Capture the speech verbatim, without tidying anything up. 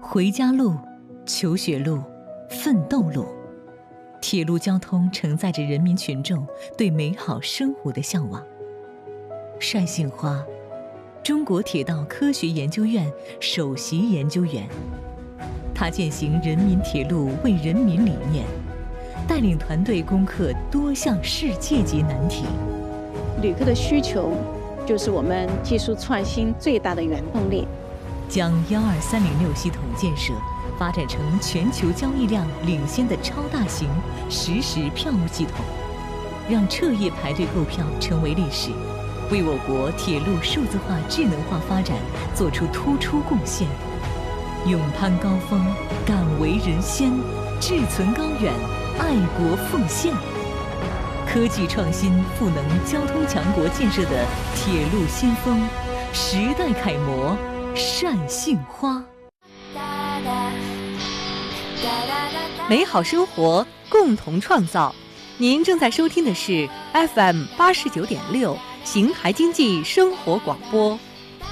回家路、求学路、奋斗路，铁路交通承载着人民群众对美好生活的向往。单杏花，中国铁道科学研究院首席研究员，他践行人民铁路为人民理念，带领团队攻克多项世界级难题。 旅客的需求就是我们技术创新最大的原动力。 将幺二三零六系统建设发展成全球交易量领先的超大型实时票务系统，让彻夜排队购票成为历史，为我国铁路数字化智能化发展做出突出贡献。勇攀高峰，敢为人先，志存高远，爱国奉献。科技创新赋能交通强国建设的铁路先锋，时代楷模单杏花。 美好生活，共同创造。您正在收听的是 F M 八十九点六 邢台经济生活广播。